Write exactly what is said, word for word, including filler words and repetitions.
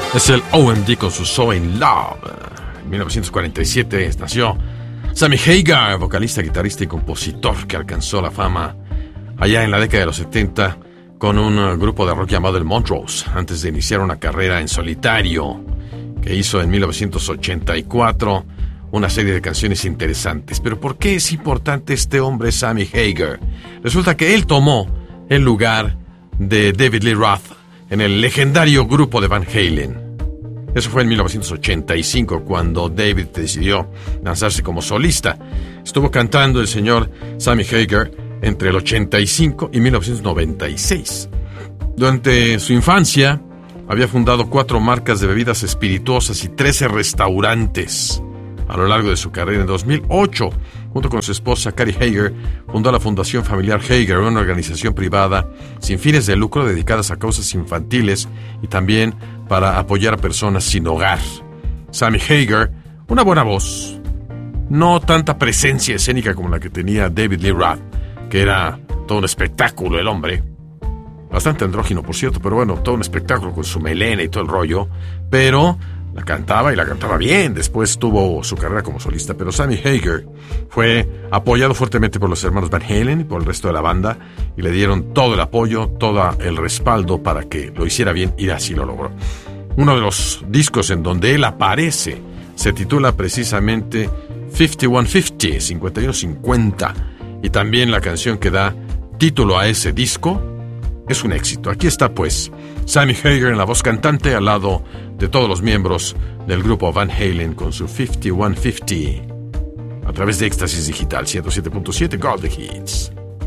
Es el O M D con su So In Love. En mil novecientos cuarenta y siete nació Sammy Hagar, vocalista, guitarrista y compositor que alcanzó la fama allá en la década de los setenta con un grupo de rock llamado el Montrose, antes de iniciar una carrera en solitario que hizo en mil novecientos ochenta y cuatro una serie de canciones interesantes. Pero ¿por qué es importante este hombre, Sammy Hagar? Resulta que él tomó el lugar de David Lee Roth en el legendario grupo de Van Halen. Eso fue en mil novecientos ochenta y cinco, cuando David decidió lanzarse como solista. Estuvo cantando el señor Sammy Hagar entre el ochenta y cinco y mil novecientos noventa y seis. Durante su infancia, había fundado cuatro marcas de bebidas espirituosas y trece restaurantes. A lo largo de su carrera, en dos mil ocho, junto con su esposa Carrie Hagar, fundó la Fundación Familiar Hagar, una organización privada sin fines de lucro dedicadas a causas infantiles y también para apoyar a personas sin hogar. Sammy Hagar, una buena voz, no tanta presencia escénica como la que tenía David Lee Roth, que era todo un espectáculo el hombre. Bastante andrógino, por cierto, pero bueno, todo un espectáculo con su melena y todo el rollo. Pero la cantaba y la cantaba bien. Después tuvo su carrera como solista. Pero Sammy Hagar fue apoyado fuertemente por los hermanos Van Halen y por el resto de la banda, y le dieron todo el apoyo, todo el respaldo para que lo hiciera bien, y así lo logró. Uno de los discos en donde él aparece se titula precisamente cincuenta y uno cincuenta, cincuenta y uno cincuenta, y también la canción que da título a ese disco es un éxito. Aquí está pues Sammy Hagar en la voz cantante al lado de todos los miembros del grupo Van Halen con su cincuenta y uno cincuenta a través de Éxtasis Digital ciento siete punto siete Golden Hits.